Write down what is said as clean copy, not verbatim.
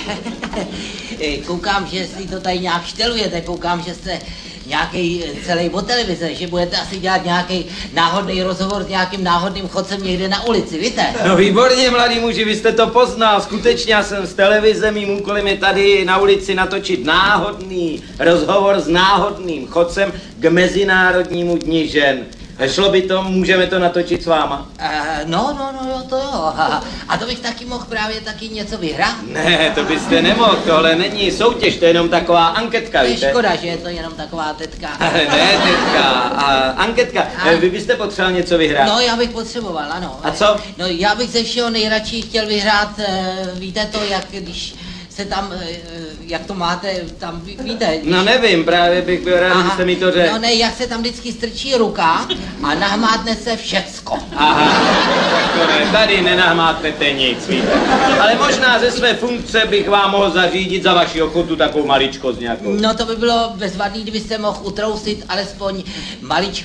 Koukám, že si to tady nějak štelujete, koukám, že jste nějaký celý o televize, že budete asi dělat nějaký náhodný rozhovor s nějakým náhodným chodcem někde na ulici, víte? No výborně, mladý muži, vy jste to poznal. Skutečně já jsem z televize, mým úkolem je tady na ulici natočit náhodný rozhovor s náhodným chodcem k Mezinárodnímu dni žen. Šlo by to, můžeme to natočit s váma? No, jo, to jo. A to bych taky mohl právě taky něco vyhrát? Ne, to byste nemohl, tohle není soutěž, to je jenom taková anketka, To je víte? škoda, že je to jenom taková tetka. Ne, tetka, anketka. Vy byste potřeboval něco vyhrát? No, já bych potřeboval, ano. A co? No, já bych ze všeho nejradši chtěl vyhrát, víte to, jak když se tam, jak to máte, tam, víte? Když... No nevím, právě bych byl rád, kdybyste mi to řekl. No ne, jak se tam vždycky strčí ruka a nahmátne se všecko. Aha, to ne, tady nenahmátnete nic, víte. Ale možná ze své funkce bych vám mohl zařídit za vaši ochotu takovou maličkost nějakou. No to by bylo bezvadný, kdybyste mohl utrousit alespoň maličko